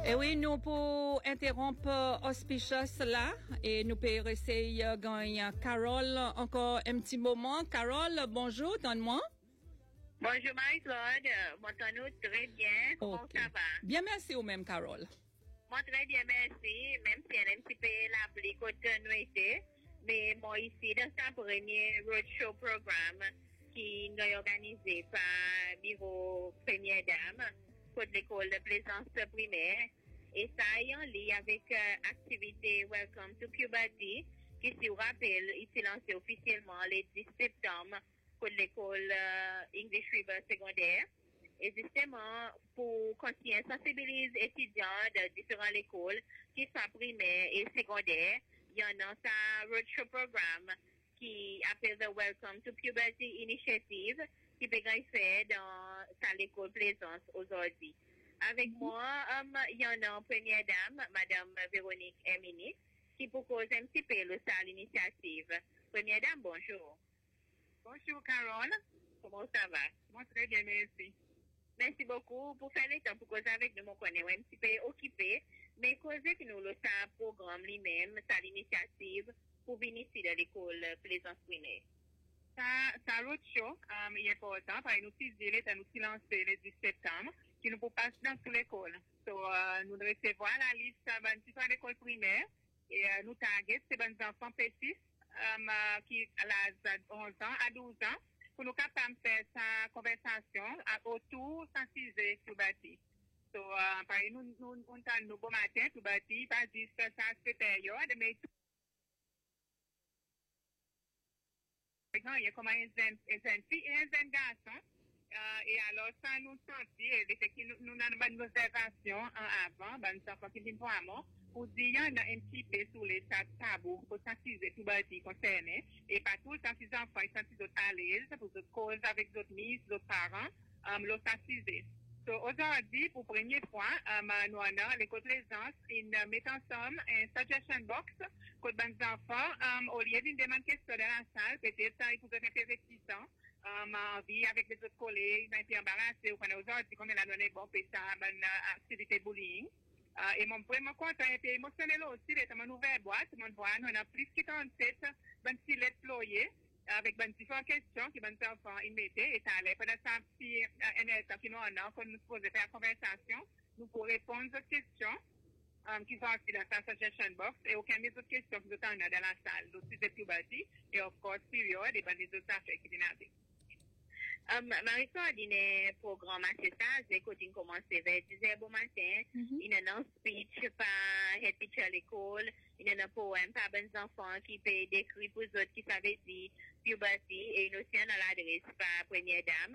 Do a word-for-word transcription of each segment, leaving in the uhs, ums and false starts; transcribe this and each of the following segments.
Et oui, nous pour interrompre auspicious là, et nous pouvons essayer euh, gagner Carole encore un petit moment. Carole, bonjour, donne-moi. Bonjour Marie-Claude, m'entends-nous très bien, comment Okay. ça va? Bien, merci au même, Carole. Moi très bien, merci, même si on a un petit peu l'appli côté nous était, mais moi ici dans ce premier roadshow programme qui est organisé par Bureau Première Dame pour l'école de Plaisance primaire, et ça est en lien avec euh, activité Welcome to Puberty qui, si vous rappelez, est lancé officiellement le dix septembre pour l'école euh, English River secondaire. Et justement, pour continuer à sensibiliser les étudiants de différentes écoles, qui soient primaires et secondaires, il y en a un roadshow programme qui appelle the Welcome to Puberty Initiative, qui peut être fait dans sa l'école Plaisance aujourd'hui. Avec mm-hmm. moi, um, il y en a une première dame, Madame Véronique Emini, qui propose un petit peu le ça l'initiative. Première dame, bonjour. Bonjour Carole. Comment ça va? Moi très bien, merci. Merci beaucoup pour faire le temps pour causer avec nous. Mon connaît un petit peu occupé, mais causer que nous le ça programme lui-même, ça l'initiative pour venir ici de l'école Plaisance primaire. Ça, ça roadshow um, est important parce que nous avons nous lancé le dix septembre qui nous peut passer dans toute l'école. So, uh, nous recevons la liste de l'école primaire et uh, nous target ces bons enfants petits um, uh, qui à l'âge de onze ans à douze ans pour nous capables de faire sa conversation autour sensibiliser tout bâti. So, uh, par exemple, nous, nous, nous, nous, nous, bon matin, tout bâti, pas juste ça, cette période, mais tout. Il y a comme un jeune fille et un jeune garçon. Uh, et alors, ça nous sentit, et nous, nous avons une observation en avant, ben, ça fait qu'il faut amont, pour dire, il y en a un petit peu sur les tabous, pour sensibiliser tout bâti concerné, et pas tout le temps, ces enfants, ils sont d'autres à l'aise, pour d'autres causes avec d'autres mises, d'autres parents, um, le sensibiliser. So, aujourd'hui, pour la première fois, um, nous avons l'école Plaisance, ils mettent ensemble un suggestion box, pour les enfants, um, au lieu d'une demande question de la salle, peut-être ça, ils pourraient être investissants. Um, en vie avec les autres collègues, ils ont été embarrassés, ou qu'on a aujourd'hui, comme elle a donné bon, puis ça, une activité bullying. Uh, et mon vraiment content, et puis émotionnel aussi, il est une nouvelle boîte, mon voix, nous avons plus de trente-sept, ben, si lettres ployées, avec ben, différentes questions que ben, enfants, ils mettaient, et ça allait, pendant ça, si, un état qui nous en a, quand nous posons faire la conversation, nous pourrons répondre aux questions, um, qui sont aussi dans sa suggestion box, et aucune des autres questions que nous avons dans la salle, aussi de puberty, et of course, period, et ben, les autres affaires qui viennent avec. Um, Marie-Claude, il y a un programme assez sage, quand il commence vers dix heures bon matin, mm-hmm. il y a un speech par head teacher à l'école, il y a un poème par les enfants qui peut décrire pour les autres qui savent dire puberty, et il y a aussi un l'adresse par première dame.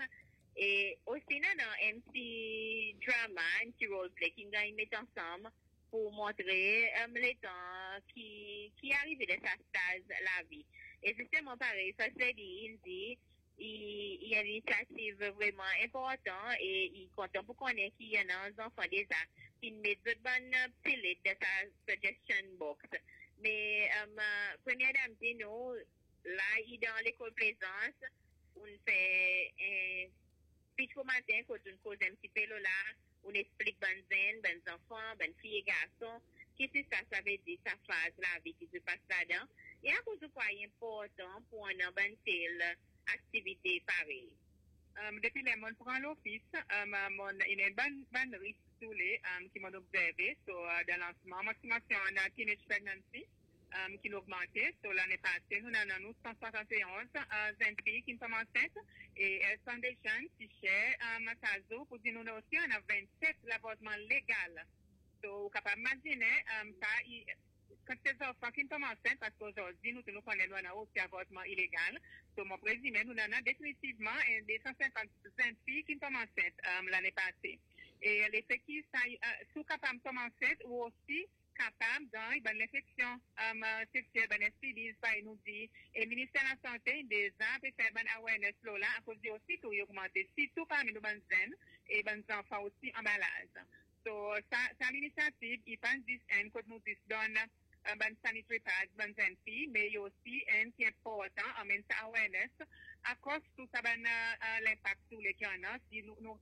Et aussi, il y a un petit drama, un petit roleplay qui gagne mettre ensemble pour montrer um, les temps qui, qui arrivent de sa stage la vie. Et justement pareil, ça c'est dit, il dit, il, il y a une initiative vraiment importante et il compte pour connaître qu'il y en a un enfant déjà qui met de bonnes pilotes de sa suggestion box. Mais, um, première dame dit nous, là, il est dans l'école Plaisance, on fait un pitch pour matin, quand on cause un petit peu là, on explique bonnes jeunes, bonnes enfants, bonnes filles et garçons, qu'est-ce que ça, ça veut dire, sa phase, la vie qui se passe là-dedans. Et à cause de quoi il est important pour un bonne telle activité pareille. Um, depuis le monde prend l'office, um, mon, il y a une bonne, bonne risque tous les um, qui m'ont observé sur uh, le lancement. Maximation en teenage pregnancy um, qui l'a augmenté. Sur l'année passée, nous avons cent soixante et onze uh, jeunes filles qui sont enceintes et Health Foundation, qui cherche um, Tazo, pour dire nous aussi, on a vingt-sept l'avortement légal. So, vous capable d'imaginer, um, ça, il, quand ces enfants qui sont enceintes, parce qu'aujourd'hui, nous, nous connaissons un aussi avortement illégal, so, mon président, nous avons définitivement des cent cinquante filles qui sont enceintes um, l'année passée. Et les filles qui sont capables de tomber enceintes ou aussi capables de l'infection um, sexuelle, ben, S T Ds, par nous dit, et le ministère de la Santé, des ans, peut faire une awareness là, à cause de aussi tout augmenter, surtout parmi nos bonnes jeunes et bonnes enfants aussi en malade. So, ça, ça l'initiative, il pense dire, un côté nous donne, un bon sanitary pads, bonnes jeunes filles, mais il y a aussi un qui est important, en même temps, awareness, à cause de tout ça, ben, l'impact sur les qui en a, si nous, nous,